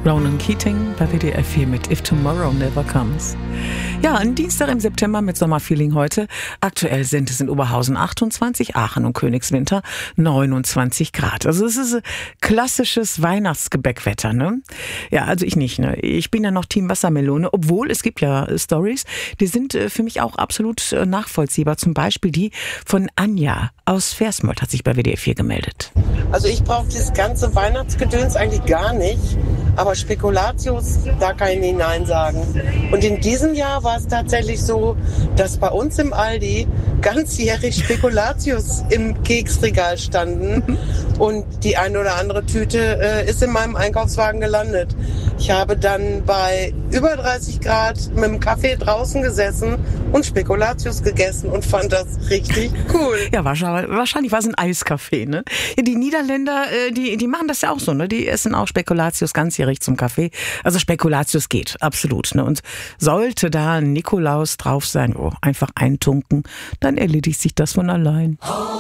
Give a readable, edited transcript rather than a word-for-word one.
Ronan Keating bei WDR 4 mit If Tomorrow Never Comes. Ja, ein Dienstag im September mit Sommerfeeling heute. Aktuell sind es in Oberhausen 28, Aachen und Königswinter 29 Grad. Also es ist klassisches Weihnachtsgebäckwetter, ne? Ja, also ich nicht, ne? Ich bin ja noch Team Wassermelone, obwohl es gibt ja Stories, die sind für mich auch absolut nachvollziehbar. Zum Beispiel die von Anja aus Versmold hat sich bei WDR 4 gemeldet. Also ich brauche dieses ganze Weihnachtsgedöns eigentlich gar nicht, aber Spekulatius, da kann ich nicht Nein sagen. Und in diesem Jahr war es tatsächlich so, dass bei uns im Aldi ganzjährig Spekulatius im Keksregal standen und die eine oder andere Tüte ist in meinem Einkaufswagen gelandet. Ich habe dann bei über 30 Grad mit dem Kaffee draußen gesessen und Spekulatius gegessen und fand das richtig cool. Ja, wahrscheinlich war es ein Eiskaffee, ne? Die Niederländer, die machen das ja auch so, ne? Die essen auch Spekulatius ganzjährig zum Kaffee. Also Spekulatius geht, absolut, ne? Und sollte da Nikolaus drauf sein, einfach eintunken, dann erledigt sich das von allein.